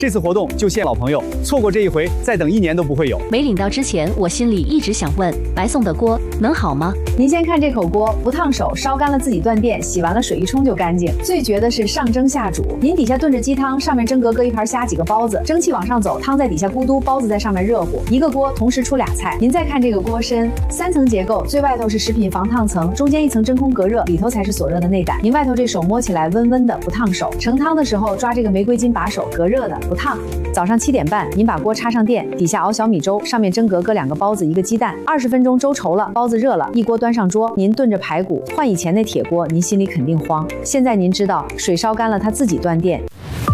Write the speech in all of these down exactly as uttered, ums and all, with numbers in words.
这次活动就限老朋友，错过这一回，再等一年都不会有。 没领到之前，我心里一直想问，白送的锅能好吗？ 您先看这口锅，不烫手，烧干了自己断电，洗完了水一冲就干净。最绝的是上蒸下煮，您底下炖着鸡汤，上面蒸格搁一盘虾几个包子，蒸汽往上走，汤在底下咕嘟，包子在上面热乎，一个锅同时出俩菜。您再看这个锅身，三层结构，最外头是食品防烫层，中间一层真空隔热，里头才是锁热的内胆。您外头这手摸起来温温的，不烫手。盛汤的时候抓这个玫瑰金把手，隔热的，不烫。早上七点半，您把锅插上电，底下熬小米粥，上面蒸格搁两个包子，一个鸡蛋，二十分钟粥稠了，包子热了，一锅端上桌，您炖着排骨。换以前那铁锅，您心里肯定慌。现在您知道，水烧干了，它自己断电。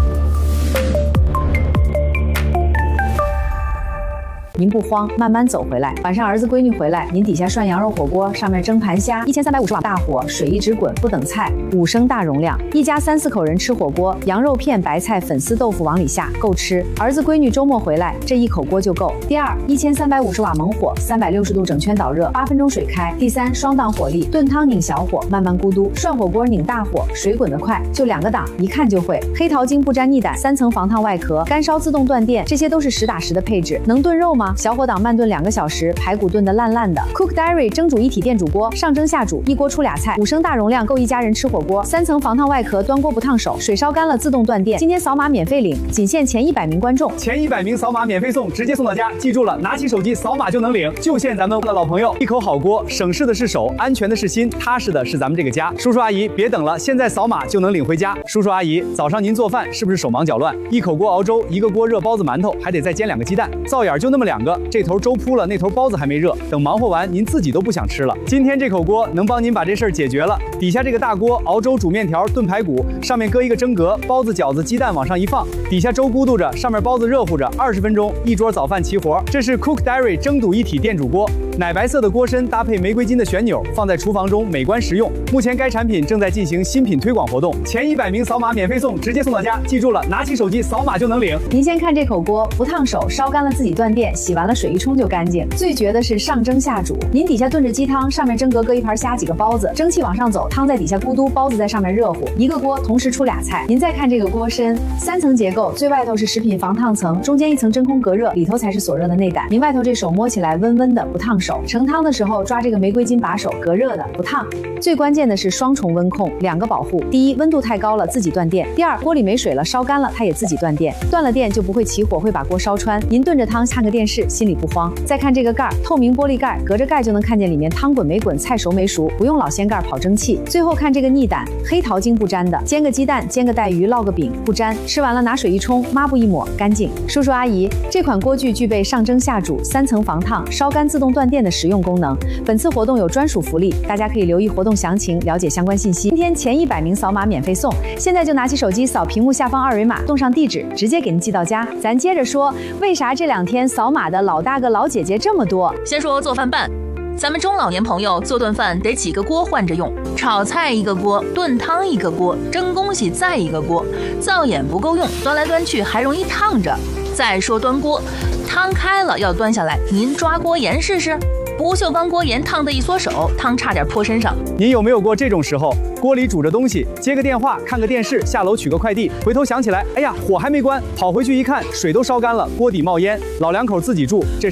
您不慌，慢慢走回来。晚上儿子闺女回来，您底下涮羊肉火锅，上面蒸盘虾，一千三百五十瓦大火，水一直滚，不等菜，五升大容量，一家三四口人吃火锅，羊肉片、白菜、粉丝豆腐往里下，够吃。儿子闺女周末回来，这一口锅就够。第二，一千三百五十瓦猛火，三百六十度整圈导热，八分钟水开。第三，双档火力，炖汤拧小火，慢慢咕嘟；涮火锅拧大火，水滚得快，就两个档，一看就会。黑桃精不粘腻胆，三层防烫外壳，干烧自动断电，这些都是实打实的配置。能炖肉吗？小火档慢炖两个小时，排骨炖得烂烂的。Cook Diary 蒸煮一体电煮锅，上蒸下煮，一锅出俩菜，五升大容量，够一家人吃火锅。三层防烫外壳，端锅不烫手，水烧干了自动断电。今天扫码免费领，仅限前一百名观众， 前一百名扫码免费送，直接送到家。记住了，拿起手机扫码就能领，就限咱们的老朋友。一口好锅，省事的是手，安全的是心，踏实的是咱们这个家。叔叔阿姨，别等了，现在扫码就能领回家。叔叔阿姨，早上您做饭是不是手忙脚乱？一口锅熬粥，一个锅热包子馒头，还得再煎两个鸡蛋，灶眼就那么两个。这头粥铺了，那头包子还没热，等忙活完，您自己都不想吃了。今天这口锅能帮您把这事儿解决了。底下这个大锅熬粥、煮面条、炖排骨，上面搁一个蒸格，包子、饺子、鸡蛋往上一放，底下粥咕嘟着，上面包子热乎着，二十分钟一桌早饭齐活。这是 Cook Diary 蒸煮一体电煮锅，奶白色的锅身搭配玫瑰金的旋钮，放在厨房中美观实用。目前该产品正在进行新品推广活动，前一百名扫码免费送，直接送到家。记住了，拿起手机扫码就能领。 您先看这口锅，不烫手，烧干了自己断电，洗完了水一冲就干净。最绝的是上蒸下煮，您底下炖着鸡汤，上面蒸格搁一盘虾几个包子，蒸汽往上走，汤在底下咕嘟，包子在上面热乎，一个锅同时出俩菜。您再看这个锅身，三层结构，最外头是食品防烫层，中间一层真空隔热，里头才是锁热的内胆。您外头这手摸起来温温的，不烫手。盛汤的时候抓这个玫瑰金把手，隔热的，不烫。最关键的是双重温控，两个保护。第一，温度太高了自己断电；第二，锅里没水了，烧干了它也自己断电。断了电就不会起火，会把锅烧穿。您炖着汤看个电视，心里不慌。再看这个盖儿，透明玻璃盖，隔着盖就能看见里面汤滚没滚，菜熟没熟，不用老掀盖跑蒸汽。最后看这个腻胆，黑桃精不粘的，煎个鸡蛋，煎个带鱼，烙个饼不粘，吃完了拿水一冲，抹布一抹，干净。叔叔阿姨，这款锅具具备上蒸下煮、三层防烫、烧干自动断电的实用功能。本次活动有专属福利，大家可以留意活动详情，了解相关信息。今天前一百名扫码免费送，现在就拿起手机扫屏幕下方二维码，动上地址，直接给您寄到家。咱接着说，为啥这两天扫码的老大哥老姐姐这么多？ 先说做饭办，咱们中老年朋友做顿饭得几个锅换着用，炒菜一个锅，炖汤一个锅，蒸东西再一个锅，灶眼不够用，端来端去还容易烫着。再说端锅，汤开了要端下来，您抓锅沿试试。不锈钢锅沿烫的一缩手，汤差点泼身上。 您有没有过这种时候，锅里煮着东西，接个电话，看个电视，下楼取个快递，回头想起来，哎呀，火还没关，跑回去一看，水都烧干了，锅底冒烟，老两口自己住，这是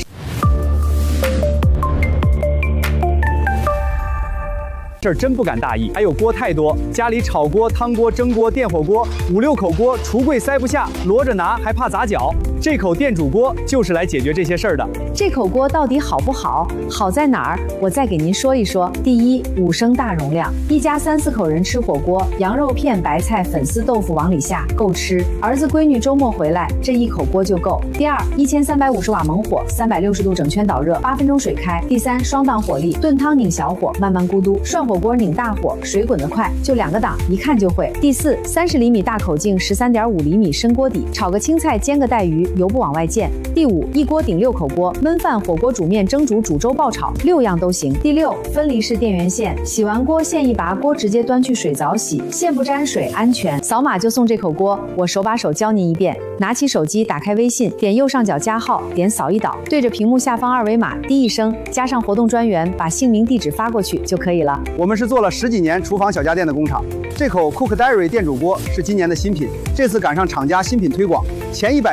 这儿真不敢大意。还有锅太多，家里炒锅、汤锅、蒸锅、电火锅，五六口锅，橱柜塞不下，摞着拿还怕砸脚。这口电煮锅就是来解决这些事儿的。 这口锅到底好不好？好在哪儿？我再给您说一说。第一，五升大容量，一家三四口人吃火锅，羊肉片、白菜、粉丝豆腐往里下，够吃。儿子闺女周末回来，这一口锅就够。第二，一千三百五十瓦猛火，三百六十度整圈导热，八分钟水开。第三，双档火力，炖汤拧小火，慢慢咕嘟；涮火锅拧大火，水滚得快，就两个档，一看就会。第四，三十厘米大口径，十三点五厘米深锅底，炒个青菜，煎个带鱼，油不往外溅。第五，一锅顶六口锅，焖饭、火锅、煮面、蒸煮、煮粥、爆炒，六样都行。第六，分离式电源线，洗完锅线一拔，锅直接端去水澡洗，线不沾水，安全。扫码就送这口锅，我手把手教您一遍。拿起手机，打开微信，点右上角加号，点扫一导，对着屏幕下方二维码滴一声，加上活动专员，把姓名、地址发过去就可以了。 我们是做了十几年厨房小家电的工厂，这口 Cook Diary 电煮锅是今年的新品，这次赶上厂家新品推广，前一百